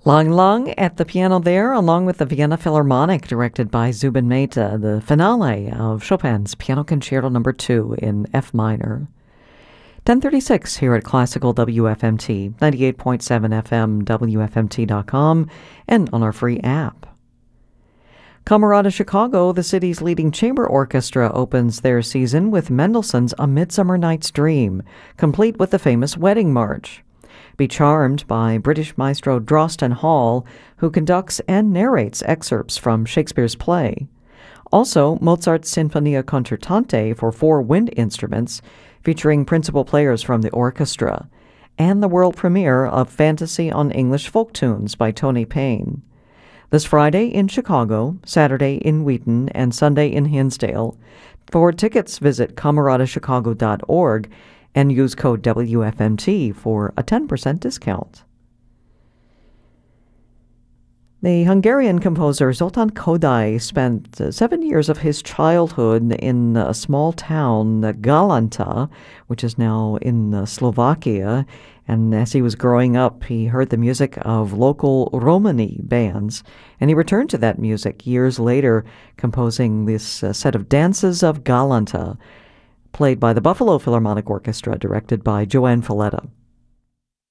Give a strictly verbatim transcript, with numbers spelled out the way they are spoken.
Lang Lang at the piano there, along with the Vienna Philharmonic, directed by Zubin Mehta, the finale of Chopin's Piano Concerto Number two in F minor. ten thirty-six here at Classical W F M T, ninety-eight point seven F M, W F M T dot com, and on our free app. Camerata Chicago, the city's leading chamber orchestra, opens their season with Mendelssohn's A Midsummer Night's Dream, complete with the famous Wedding March. Be charmed by British maestro Drosten Hall, who conducts and narrates excerpts from Shakespeare's play. Also, Mozart's Sinfonia Concertante for four wind instruments, featuring principal players from the orchestra, and the world premiere of Fantasy on English Folk Tunes by Tony Payne. This Friday in Chicago, Saturday in Wheaton, and Sunday in Hinsdale. For tickets, visit camerata chicago dot org and use code W F M T for a ten percent discount. The Hungarian composer Zoltán Kodály spent uh, seven years of his childhood in a small town, uh, Galanta, which is now in uh, Slovakia. And as he was growing up, he heard the music of local Romani bands, and he returned to that music years later, composing this uh, set of Dances of Galanta, played by the Buffalo Philharmonic Orchestra, directed by Joanne Falletta.